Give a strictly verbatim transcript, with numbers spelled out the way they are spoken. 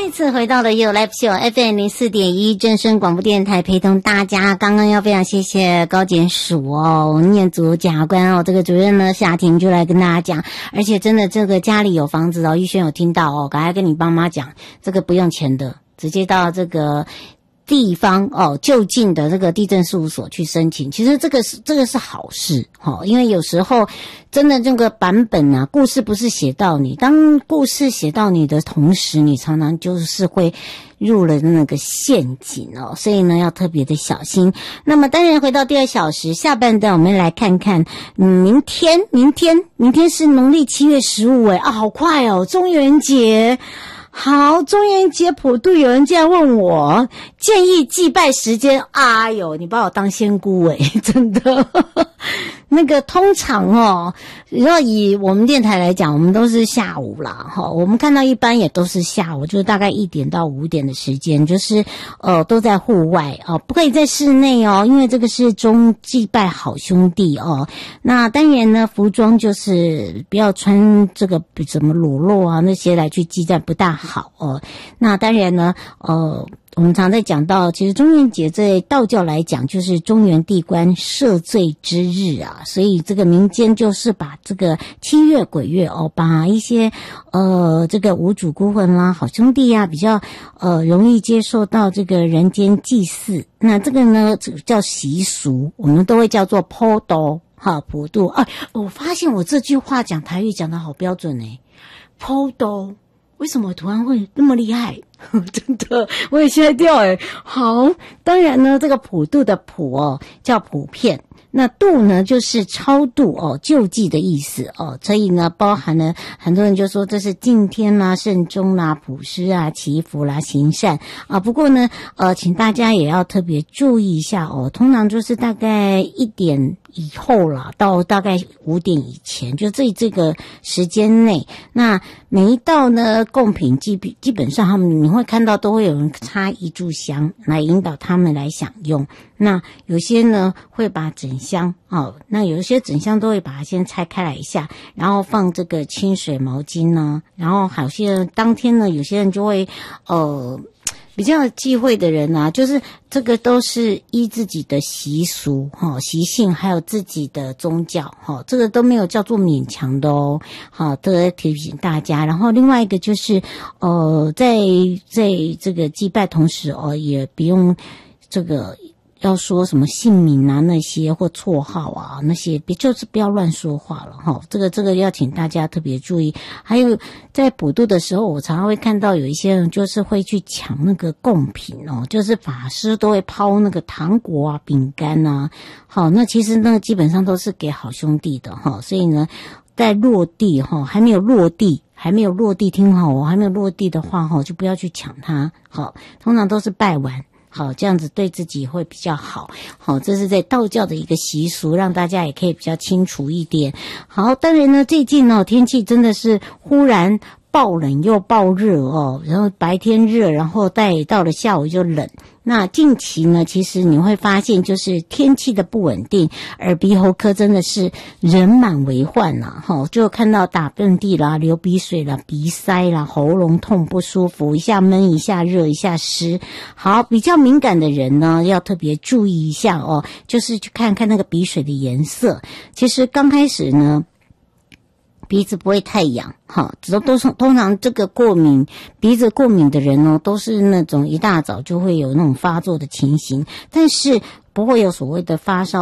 一次回到了 You Live Show F M 零四点一正声广播电台，陪同大家。刚刚要非常谢谢高检署哦，念祖检察官哦，这个主任呢夏婷就来跟大家讲，而且真的这个家里有房子哦，玉轩有听到哦，赶快跟你爸妈讲，这个不用钱的，直接到这个地方哦，就近的这个地政事务所去申请，其实这个是这个是好事哈、哦，因为有时候真的这个版本啊，故事不是写到你，当故事写到你的同时，你常常就是会入了那个陷阱哦，所以呢要特别的小心。那么当然回到第二小时下半段，我们来看看，嗯，明天明天明天是农历七月十五诶啊，好快哦，中元节。好，中元节普渡，有人竟然问我建议祭拜时间，哎呦，你把我当仙姑诶、欸、真的。那个通常哦，要以我们电台来讲，我们都是下午啦，哈，我们看到一般也都是下午，就是大概一点到五点的时间，就是呃都在户外哦，不可以在室内哦，因为这个是中祭拜好兄弟哦。那当然呢，服装就是不要穿这个什么裸露啊那些来去祭拜不大好哦。那当然呢，呃。我们常在讲到，其实中元节在道教来讲，就是中元地官赦罪之日啊，所以这个民间就是把这个七月鬼月哦，把一些呃这个无主孤魂啦、好兄弟啊，比较呃容易接受到这个人间祭祀，那这个呢，这个叫习俗，我们都会叫做普渡哈普渡啊。我发现我这句话讲台语讲得好标准诶，普渡。为什么突然会那么厉害？真的，我也吓掉诶。好，当然呢，这个普渡的普哦，叫普遍。那度呢，就是超度哦，救济的意思哦，所以呢，包含了很多人就说这是敬天啦、慎终啦、普施啊、祈福啦、行善啊。不过呢，呃，请大家也要特别注意一下哦，通常就是大概一点以后啦，到大概五点以前，就这这个时间内，那每一道呢贡品基基本上他们你会看到都会有人插一炷香来引导他们来享用。那有些呢会把整香哦，那有一些整香都会把它先拆开来一下，然后放这个清水毛巾呢，然后好些人当天呢，有些人就会呃比较忌讳的人啊，就是这个都是依自己的习俗哈、哦、习性，还有自己的宗教哈、哦，这个都没有叫做勉强的哦。好，这个提醒大家。然后另外一个就是呃，在在这个祭拜同时哦，也不用这个。要说什么姓名啊那些或绰号啊那些，别就是不要乱说话了哈。这个这个要请大家特别注意。还有在普渡的时候，我常常会看到有一些人就是会去抢那个贡品哦，就是法师都会抛那个糖果啊、饼干啊。好，那其实那个基本上都是给好兄弟的哈，所以呢，在落地哈还没有落地。还没有落地，听好哦，还没有落地的话哈，就不要去抢它。好，通常都是拜完。好，这样子对自己会比较好。好，这是在道教的一个习俗，让大家也可以比较清楚一点。好，当然呢，最近哦，天气真的是忽然爆冷又爆热哦，然后白天热，然后再到了下午就冷。那近期呢，其实你会发现就是天气的不稳定，耳鼻喉科真的是人满为患呐，哈，就看到打喷嚏啦、流鼻水啦、鼻塞啦、喉咙痛不舒服，一下闷一下热一下湿。好，比较敏感的人呢，要特别注意一下哦，就是去看看那个鼻水的颜色。其实刚开始呢，鼻子不会太痒，哈，都都是通常这个过敏鼻子过敏的人呢，都是那种一大早就会有那种发作的情形，但是不会有所谓的发烧。